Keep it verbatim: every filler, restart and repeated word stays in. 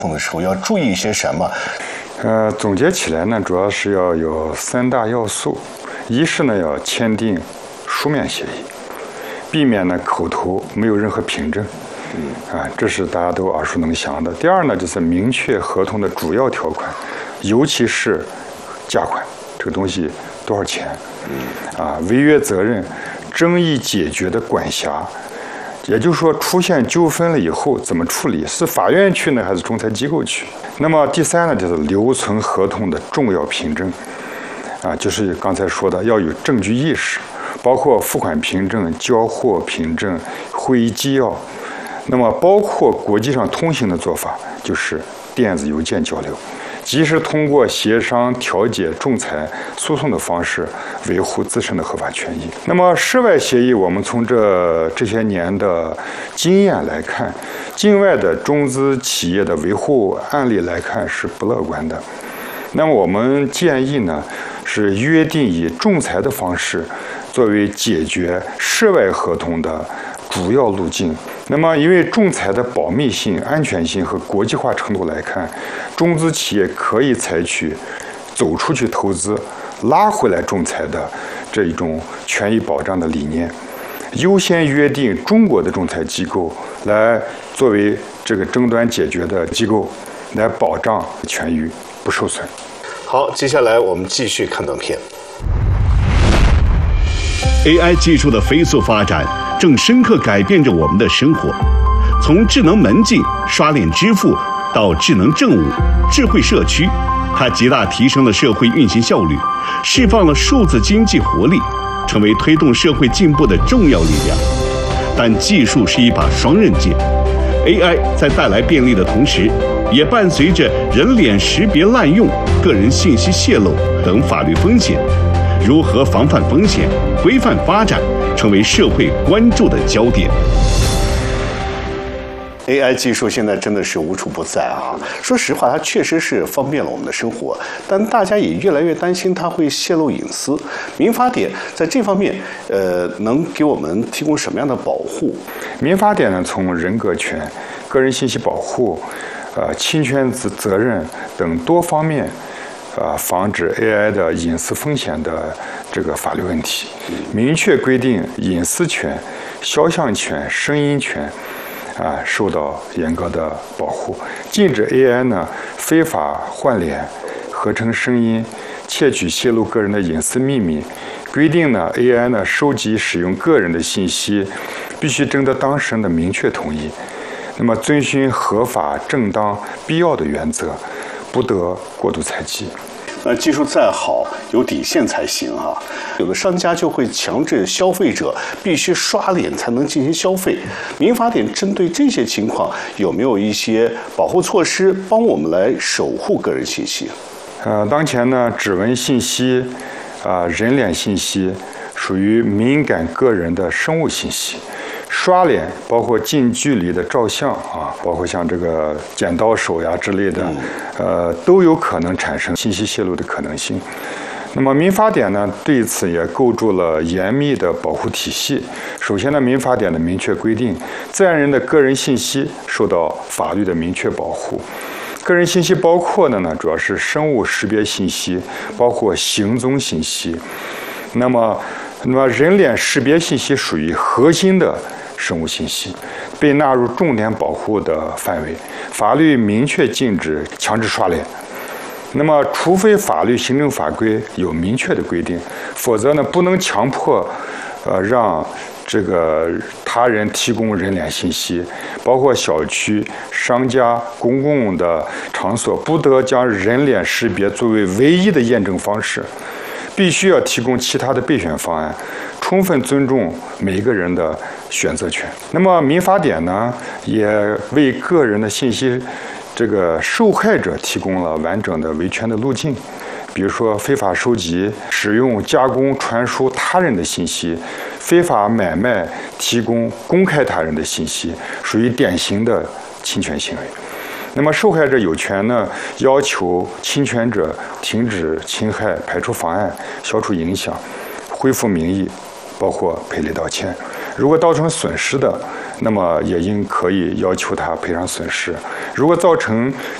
的时候要注意一些什么？ 呃，总结起来呢，主要是要有三大要素：一是呢要签订书面协议，避免呢口头没有任何凭证，嗯啊，这是大家都耳熟能详的。第二呢就是明确合同的主要条款，尤其是价款，这个东西多少钱，嗯啊，违约责任、争议解决的管辖。也就是说，出现纠纷了以后怎么处理？是法院去呢，还是仲裁机构去？那么第三呢，就是留存合同的重要凭证，啊，就是刚才说的要有证据意识，包括付款凭证、交货凭证、会议纪要。那么包括国际上通行的做法，就是电子邮件交流，及时通过协商、调解、仲裁、诉讼的方式维护自身的合法权益。那么涉外协议，我们从这这些年的经验来看，境外的中资企业的维护案例来看是不乐观的。那么我们建议呢，是约定以仲裁的方式作为解决涉外合同的主要路径。那么，因为仲裁的保密性、安全性和国际化程度来看，中资企业可以采取走出去投资、拉回来仲裁的这一种权益保障的理念，优先约定中国的仲裁机构来作为这个争端解决的机构，来保障权益不受损。 好，接下来我们继续看短片。 A I 技术的飞速发展正深刻改变着我们的生活，从智能门禁、刷脸支付到智能政务、智慧社区，它极大提升了社会运行效率，释放了数字经济活力，成为推动社会进步的重要力量。但技术是一把双刃剑 ，A I 在带来便利的同时，也伴随着人脸识别滥用、个人信息泄露等法律风险。如何防范风险、规范发展，成为社会关注的焦点。 A I 技术现在真的是无处不在啊！说实话，它确实是方便了我们的生活，但大家也越来越担心它会泄露隐私。民法典在这方面，呃，能给我们提供什么样的保护？ 民法典呢，从人格权、个人信息保护、呃侵权责责任等多方面。啊，防止 A I 的隐私风险的这个法律问题，明确规定隐私权、肖像权、声音权啊受到严格的保护，禁止 A I 呢非法换脸、合成声音、窃取泄露个人的隐私秘密。规定呢 A I 呢收集使用个人的信息，必须征得当事人的明确同意，那么遵循合法、正当、必要的原则。不得过度采集。 那技术再好，有底线才行啊！有的商家就会强制消费者必须刷脸才能进行消费。民法典针对这些情况，有没有一些保护措施，帮我们来守护个人信息？ 呃，当前呢，指纹信息、啊、呃、人脸信息属于敏感个人的生物信息。刷脸包括近距离的照相啊，包括像这个剪刀手呀之类的，呃，都有可能产生信息泄露的可能性。那么民法典呢，对此也构筑了严密的保护体系。首先呢，民法典的明确规定，自然人的个人信息受到法律的明确保护。个人信息包括的呢，主要是生物识别信息，包括行踪信息。那么，那么人脸识别信息属于核心的生物信息，被纳入重点保护的范围。法律明确禁止强制刷脸。那么，除非法律、行政法规有明确的规定，否则呢，不能强迫，呃，让这个他人提供人脸信息。包括小区、商家、公共的场所，不得将人脸识别作为唯一的验证方式，必须要提供其他的备选方案。充分尊重每一个人的选择权。那么民法典呢，也为个人的信息这个受害者提供了完整的维权的路径。比如说，非法收集、使用、加工、传输他人的信息，非法买卖、提供、公开他人的信息，属于典型的侵权行为。那么受害者有权呢，要求侵权者停止侵害、排除妨碍、消除影响、恢复名誉，包括赔礼道歉。如果造成损失的， 那么也应可以要求他赔偿损失。如果造成